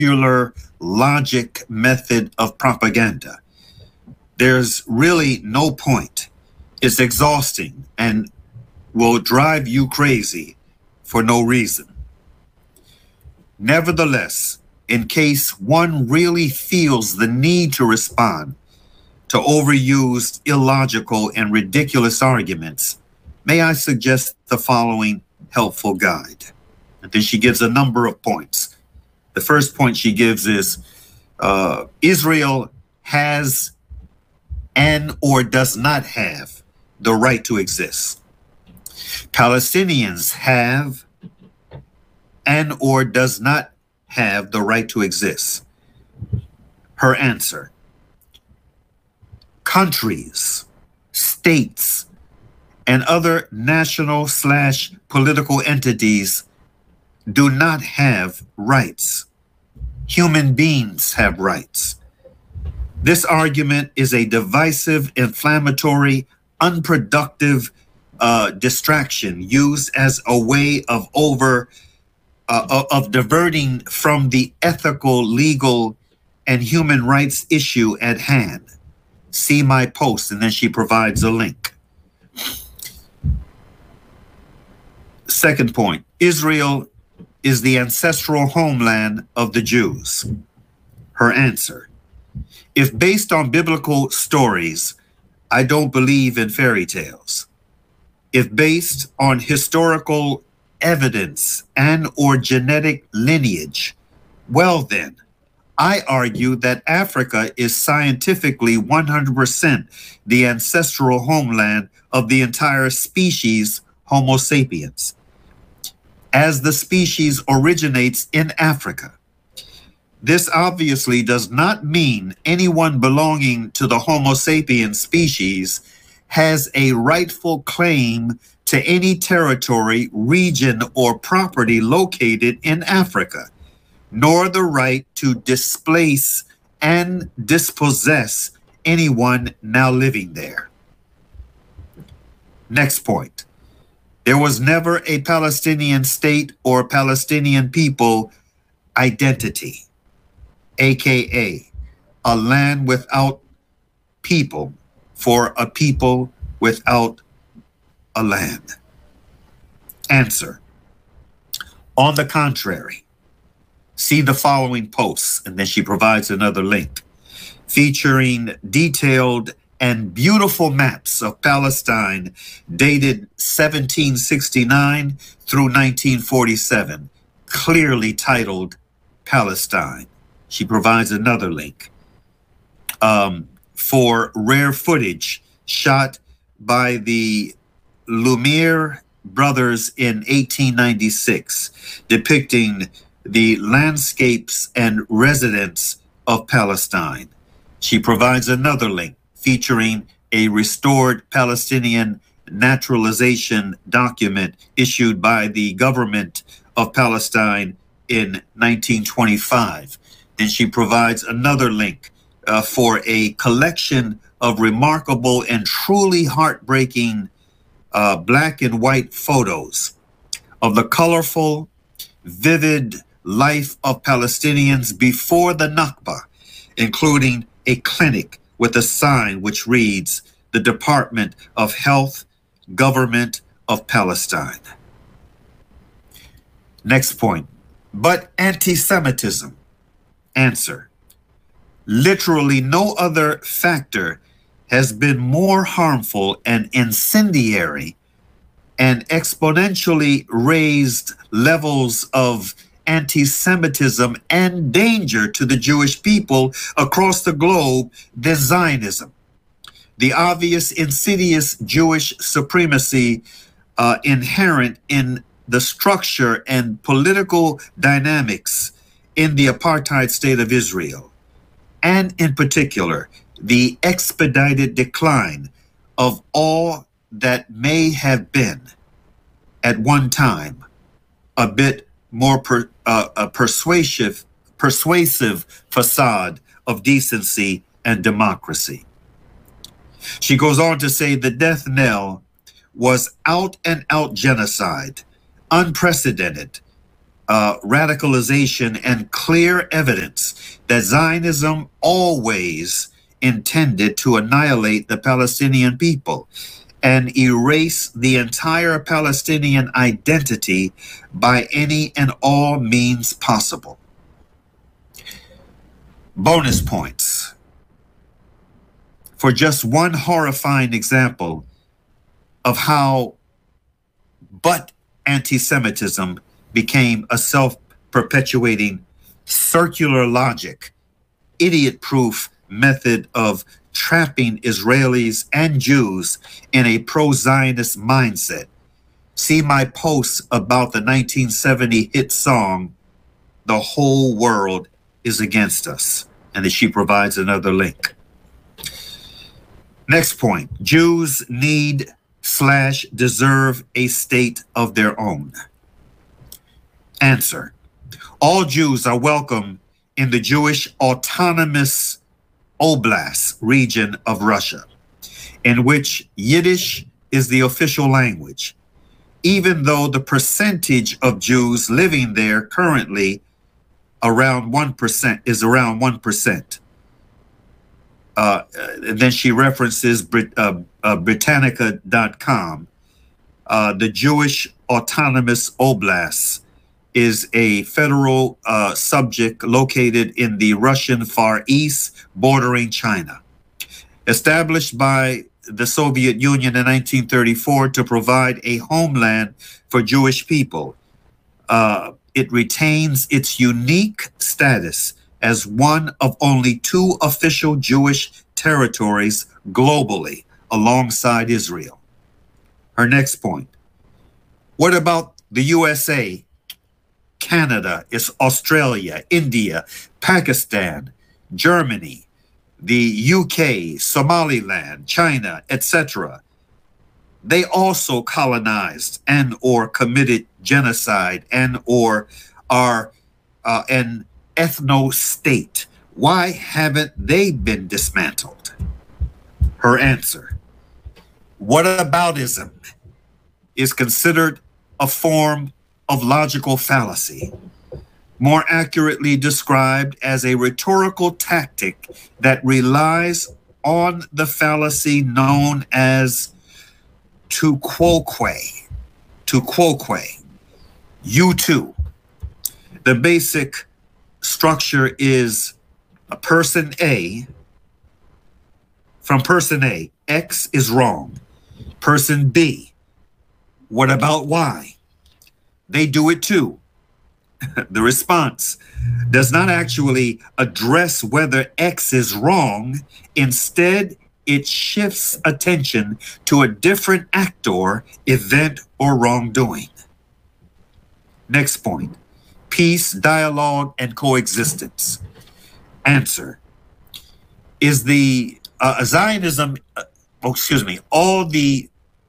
circular logic method of propaganda. There's really no point. It's exhausting and will drive you crazy for no reason. Nevertheless, in case one really feels the need to respond to overused, illogical, and ridiculous arguments, may I suggest the following helpful guide? And then she gives a number of points. The first point she gives is Israel has and or does not have the right to exist. Palestinians have and or does not have the right to exist. Her answer: countries, states, and other national/political entities do not have rights. Human beings have rights. This argument is a divisive, inflammatory, unproductive distraction used as a way of diverting from the ethical, legal, and human rights issue at hand. See my post, and then she provides a link. Second point, Israel is the ancestral homeland of the Jews. Her answer: if based on biblical stories, I don't believe in fairy tales. If based on historical evidence and or genetic lineage, well then, I argue that Africa is scientifically 100% the ancestral homeland of the entire species Homo sapiens, as the species originates in Africa. This obviously does not mean anyone belonging to the Homo sapiens species has a rightful claim to any territory, region, or property located in Africa, nor the right to displace and dispossess anyone now living there. Next point. There was never a Palestinian state or Palestinian people identity, aka a land without people for a people without a land. Answer: on the contrary, see the following posts, and then she provides another link featuring detailed and beautiful maps of Palestine dated 1769 through 1947, clearly titled Palestine. She provides another link for rare footage shot by the Lumiere brothers in 1896, depicting the landscapes and residents of Palestine. She provides another link featuring a restored Palestinian naturalization document issued by the government of Palestine in 1925. Then she provides another link for a collection of remarkable and truly heartbreaking black and white photos of the colorful, vivid life of Palestinians before the Nakba, including a clinic with a sign which reads, "The Department of Health, Government of Palestine." Next point, but anti-Semitism. Answer: literally no other factor has been more harmful and incendiary and exponentially raised levels of anti-Semitism and danger to the Jewish people across the globe than Zionism. The obvious insidious Jewish supremacy inherent in the structure and political dynamics in the apartheid state of Israel, and in particular, the expedited decline of all that may have been, at one time, a bit more persuasive facade of decency and democracy. She goes on to say the death knell was out and out genocide, unprecedented, radicalization and clear evidence that Zionism always intended to annihilate the Palestinian people and erase the entire Palestinian identity by any and all means possible. Bonus points. For just one horrifying example of how but anti-Semitism became a self-perpetuating circular logic, idiot-proof method of trapping Israelis and Jews in a pro-Zionist mindset. See my posts about the 1970 hit song, "The Whole World is Against Us," and then she provides another link. Next point, Jews need/deserve a state of their own. Answer, all Jews are welcome in the Jewish Autonomous Oblast region of Russia, in which Yiddish is the official language, even though the percentage of Jews living there currently around 1% is around 1%. And then she references Britannica.com. The Jewish Autonomous Oblast is a federal subject located in the Russian Far East bordering China. Established by the Soviet Union in 1934 to provide a homeland for Jewish people, it retains its unique status as one of only 2 official Jewish territories globally alongside Israel. Her next point. What about the USA, Canada, Australia, India, Pakistan, Germany, the UK, Somaliland, China, etc.? They also colonized and or committed genocide and or are an ethno-state. Why haven't they been dismantled? Her answer, whataboutism is considered a form of logical fallacy, more accurately described as a rhetorical tactic that relies on the fallacy known as tu quoque. You too. The basic structure is a person A. From person A, X is wrong. Person B, what about Y? They do it too. The response does not actually address whether X is wrong. Instead, it shifts attention to a different actor, event, or wrongdoing. Next point, peace, dialogue, and coexistence. Answer, is the Zionism, all the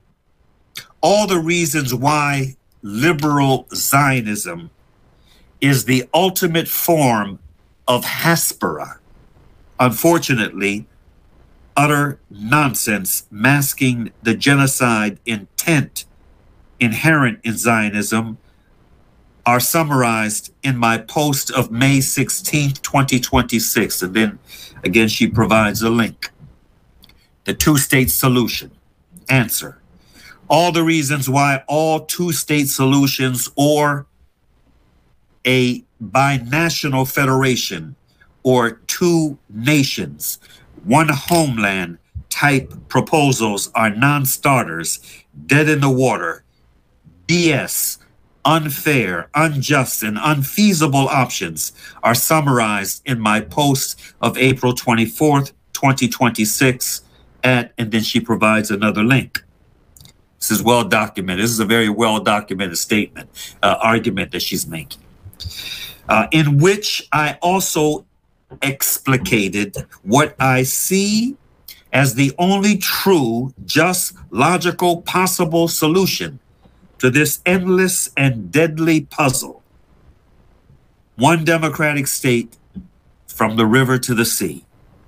reasons why liberal Zionism is the ultimate form of Haspera. Unfortunately, utter nonsense masking the genocide intent inherent in Zionism are summarized in my post of May 16th, 2026. And then again, she provides a link. The two-state solution. Answer, all the reasons why all two-state solutions or a binational federation or two nations, one homeland type proposals are non-starters, dead in the water, BS, unfair, unjust, and unfeasible options are summarized in my post of April 24th, 2026 and then she provides another link. This is well documented. This is a very well documented statement, argument that she's making, in which I also explicated what I see as the only true, just, logical, possible solution to this endless and deadly puzzle. One democratic state from the river to the sea.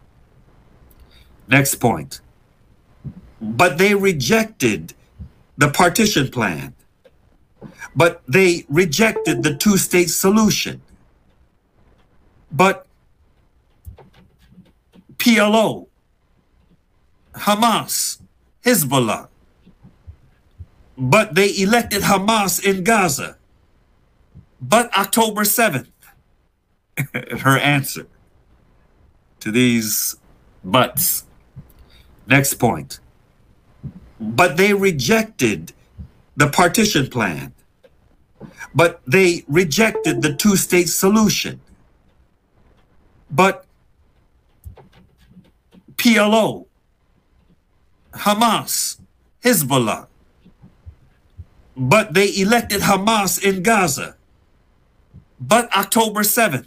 Next point. But they rejected the partition plan. but they rejected the two-state solution. But PLO, Hamas, Hezbollah, but they elected Hamas in Gaza. But October 7th, her answer to these buts. Next point. But they rejected the partition plan. But they rejected the two-state solution. But PLO, Hamas, Hezbollah, but they elected Hamas in Gaza. But October 7th,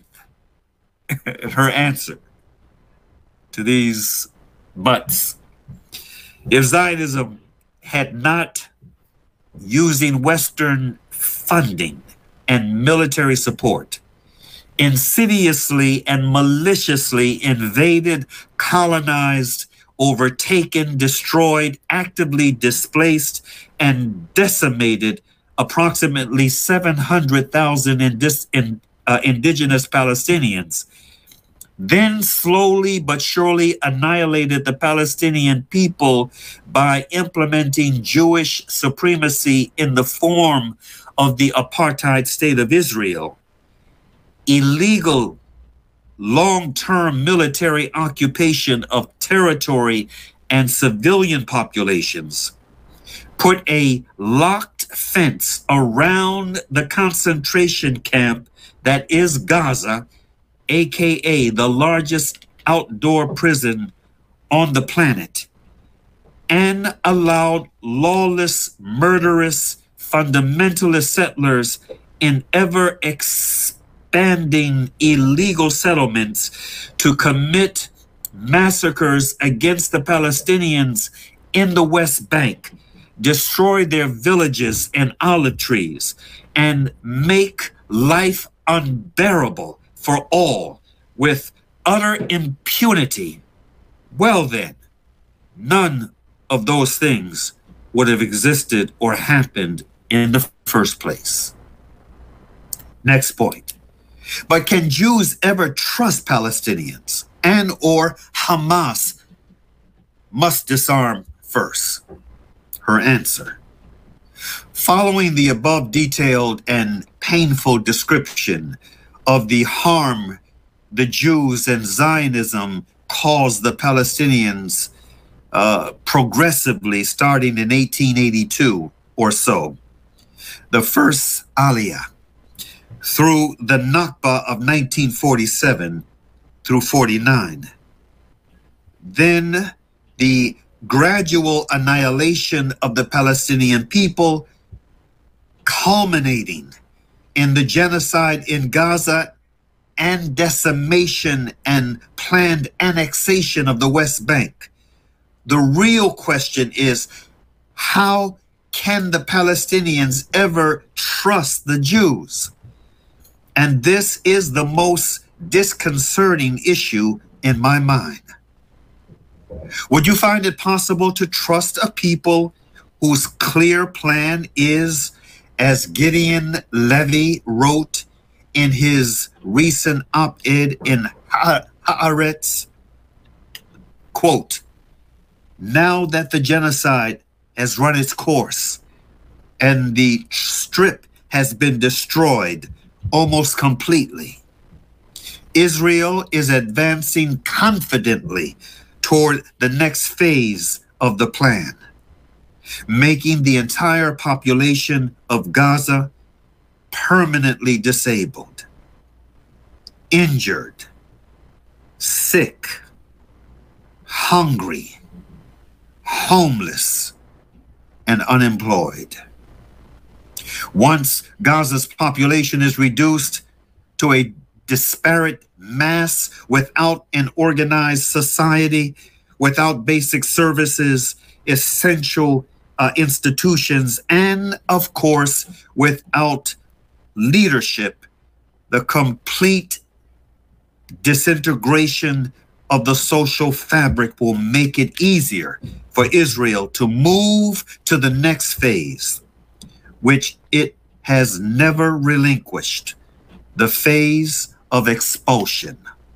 her answer to these buts. If Zionism had not, using Western funding and military support, insidiously and maliciously invaded, colonized, overtaken, destroyed, actively displaced, and decimated approximately 700,000 indigenous Palestinians, then slowly but surely annihilated the Palestinian people by implementing Jewish supremacy in the form of the apartheid state of Israel, illegal long-term military occupation of territory and civilian populations, put a locked fence around the concentration camp that is Gaza, aka the largest outdoor prison on the planet, and allowed lawless, murderous, fundamentalist settlers in ever expanding illegal settlements to commit massacres against the Palestinians in the West Bank, destroy their villages and olive trees, and make life unbearable for all with utter impunity. Well then, none of those things would have existed or happened in the first place. Next point. But can Jews ever trust Palestinians and or Hamas must disarm first? Her answer. Following the above detailed and painful description of the harm the Jews and Zionism caused the Palestinians progressively starting in 1882 or so, the first Aliyah, through the Nakba of 1947 through 49, then the gradual annihilation of the Palestinian people, culminating in the genocide in Gaza and decimation and planned annexation of the West Bank. The real question is, how can the Palestinians ever trust the Jews? And this is the most disconcerting issue in my mind. Would you find it possible to trust a people whose clear plan is, as Gideon Levy wrote in his recent op-ed in Haaretz, quote, "Now that the genocide has run its course and the strip has been destroyed almost completely, Israel is advancing confidently toward the next phase of the plan, making the entire population of Gaza permanently disabled, injured, sick, hungry, homeless, and unemployed. Once Gaza's population is reduced to a disparate mass without an organized society, without basic services, essential institutions, and of course, without leadership, the complete disintegration of the social fabric will make it easier for Israel to move to the next phase, which it has never relinquished the phase of expulsion.